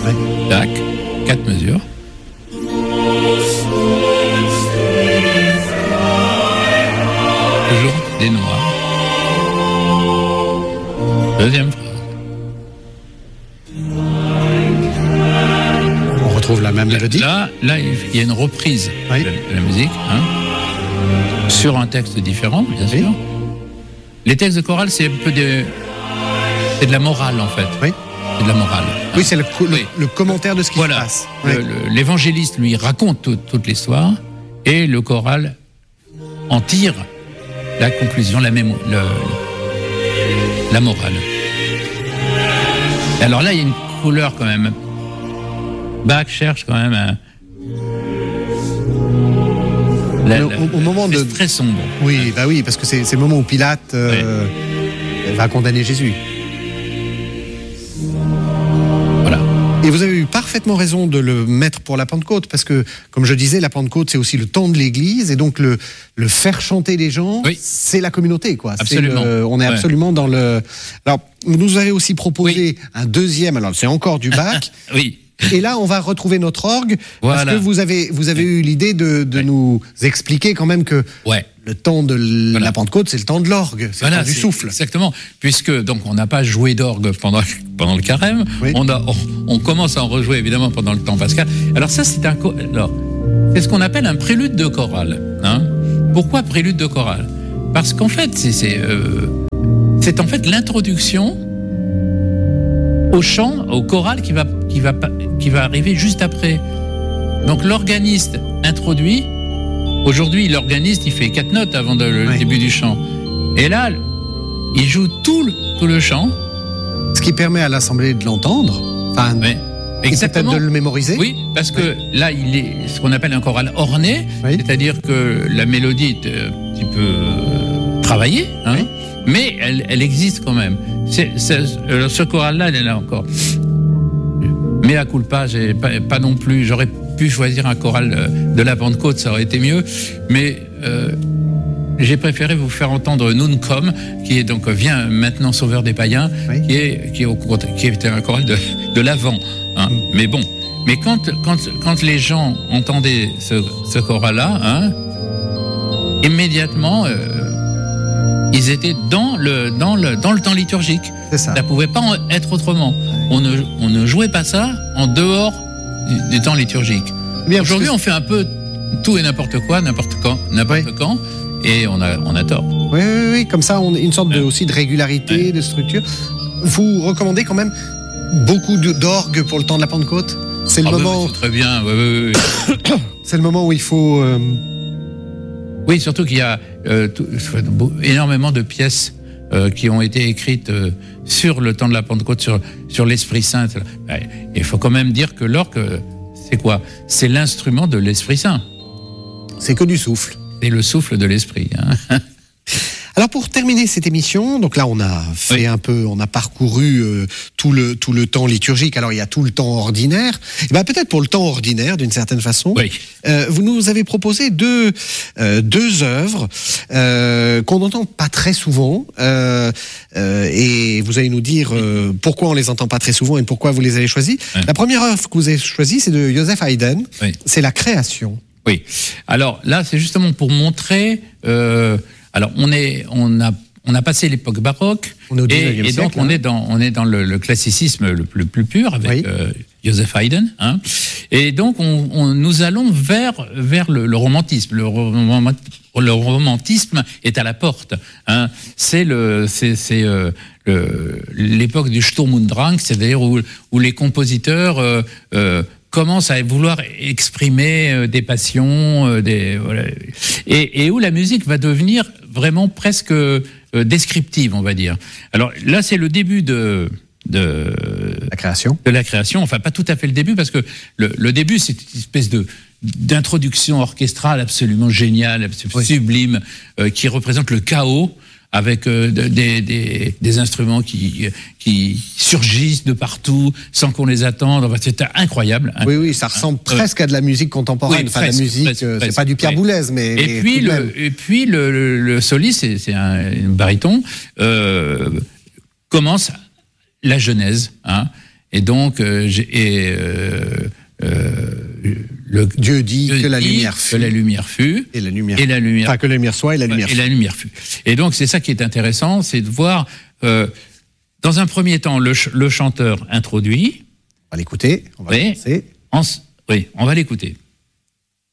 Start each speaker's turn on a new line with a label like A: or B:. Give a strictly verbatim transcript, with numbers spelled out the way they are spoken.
A: Ouais.
B: Tac, quatre mesures. Toujours des noirs. Deuxième phrase.
A: On retrouve la même mélodie.
B: Là, là, il y a une reprise
A: oui.
B: de, de la musique, hein, sur un texte différent, bien sûr. Oui. Les textes de chorale, c'est un peu de, c'est de la morale, en fait.
A: Oui.
B: C'est de la morale.
A: Oui, c'est le, le, oui. le commentaire de ce qui
B: voilà.
A: se passe.
B: Le,
A: oui.
B: le, l'évangéliste, lui, raconte tout, toute l'histoire, et le choral en tire la conclusion, la, mémo- le, la morale. Alors là, il y a une couleur quand même. Bach cherche quand même un... La,
A: au,
B: la,
A: au moment
B: c'est
A: de
B: très sombre.
A: Oui, bah oui, parce que c'est, c'est le moment où Pilate euh, oui. va condamner Jésus.
B: Voilà.
A: Et vous avez eu parfaitement raison de le mettre pour la Pentecôte, parce que, comme je disais, la Pentecôte, c'est aussi le temps de l'Église, et donc le, le faire chanter les gens, oui. c'est la communauté, quoi.
B: Absolument.
A: C'est le, on est ouais. absolument dans le... Alors, vous nous avez aussi proposé oui. un deuxième, alors c'est encore du Bach.
B: Oui.
A: Et là, on va retrouver notre orgue,
B: voilà.
A: parce que vous avez, vous avez eu l'idée de, de ouais. nous expliquer quand même que
B: ouais.
A: le temps de l- voilà. la Pentecôte, c'est le temps de l'orgue, c'est voilà, le temps du souffle.
B: Exactement, puisque donc on n'a pas joué d'orgue pendant, pendant le carême, oui. on, a, on, on commence à en rejouer évidemment pendant le temps pascal. Alors ça, c'est, un, alors, c'est ce qu'on appelle un prélude de chorale. Hein. Pourquoi prélude de chorale ? Parce qu'en fait, c'est, c'est, euh, c'est en fait l'introduction au chant, au choral qui va, qui va, qui va arriver juste après. Donc l'organiste introduit. Aujourd'hui, l'organiste, il fait quatre notes avant de, le oui. début du chant. Et là, il joue tout le, tout le chant.
A: Ce qui permet à l'assemblée de l'entendre. Enfin,
B: oui. Exactement.
A: Peut-être de le mémoriser.
B: Oui, parce que oui. là, il est ce qu'on appelle un choral orné, oui. c'est-à-dire que la mélodie est un petit peu travaillée, hein, oui. mais elle, elle existe quand même. C'est, c'est, ce choral-là, elle est là encore. Mea culpa, j'ai pas, pas non plus. J'aurais pu choisir un choral de la Pentecôte, ça aurait été mieux. Mais euh, j'ai préféré vous faire entendre Nunquam, qui est donc Viens maintenant sauveur des païens, oui. qui est qui est au, qui était un choral de, de l'Avent. Hein. Mm. Mais bon, mais quand quand quand les gens entendaient ce, ce choral-là, hein, immédiatement. Euh, Ils étaient dans le, dans le, dans le temps liturgique.
A: C'est ça.
B: Ça ne pouvait pas être autrement. On ne, on ne jouait pas ça en dehors du, du temps liturgique. Bien, aujourd'hui, que... on fait un peu tout et n'importe quoi, n'importe quand, n'importe oui. quand, et on a, on a tort.
A: Oui, oui, oui. Comme ça, on a une sorte de, aussi de régularité, oui. de structure. Vous recommandez quand même beaucoup de, d'orgue pour le temps de la Pentecôte ? C'est le
B: ah,
A: moment.
B: Oui, c'est très bien. Oui, oui, oui.
A: C'est le moment où il faut. Euh...
B: Oui, surtout qu'il y a euh, tout, énormément de pièces euh, qui ont été écrites euh, sur le temps de la Pentecôte, sur, sur l'Esprit Saint. Il faut quand même dire que l'orgue, c'est quoi ? C'est l'instrument de l'Esprit Saint.
A: C'est que du souffle.
B: C'est le souffle de l'Esprit. Hein.
A: Alors pour terminer cette émission, donc là on a fait oui. un peu, on a parcouru euh, tout le tout le temps liturgique. Alors il y a tout le temps ordinaire. Et ben peut-être pour le temps ordinaire d'une certaine façon.
B: Oui.
A: Euh, vous nous avez proposé deux euh, deux œuvres euh, qu'on n'entend pas très souvent. Euh, euh, et vous allez nous dire euh, pourquoi on les entend pas très souvent et pourquoi vous les avez choisies. Oui. La première œuvre que vous avez choisie, c'est de Joseph Haydn. Oui. C'est la Création.
B: Oui. Alors là, c'est justement pour montrer. Euh, Alors on est, on a, on a passé l'époque baroque et, et donc siècle, on hein. est dans, on est dans le, le classicisme le, le plus pur avec oui. euh, Joseph Haydn, hein. Et donc on, on, nous allons vers vers le, le romantisme. Le, rom, le romantisme est à la porte, hein. C'est le, c'est, c'est euh, le, l'époque du Sturm und Drang, c'est-à-dire où, où les compositeurs euh, euh, commence à vouloir exprimer euh, des passions, euh, des, voilà, et, et où la musique va devenir vraiment presque euh, descriptive, on va dire. Alors là, c'est le début de, de
A: la création.
B: De la création. Enfin, pas tout à fait le début, parce que le, le début, c'est une espèce de d'introduction orchestrale absolument géniale, absolument oui. sublime, euh, qui représente le chaos. Avec euh, des, des, des instruments qui, qui surgissent de partout sans qu'on les attende. Enfin, c'est incroyable.
A: Oui, oui, ça ressemble euh, presque à de la musique contemporaine. Oui, enfin, presque, la musique, presque, euh, c'est presque, pas du Pierre oui. Boulez, mais.
B: Et mais puis, le, et puis le, le, le soliste, c'est, c'est un, un baryton, euh, commence la Genèse, hein. Et donc, euh, j'ai, et, euh, euh, le,
A: Dieu dit Dieu que la
B: dit
A: lumière fut.
B: Que la lumière fut.
A: Et la lumière.
B: Et la lumière.
A: Enfin, que la lumière soit et la lumière
B: et
A: fut.
B: la lumière fut. Et donc, c'est ça qui est intéressant, c'est de voir, euh, dans un premier temps, le, ch- le chanteur introduit.
A: On va l'écouter. On va
B: oui,
A: l'écouter.
B: en, oui, on va l'écouter.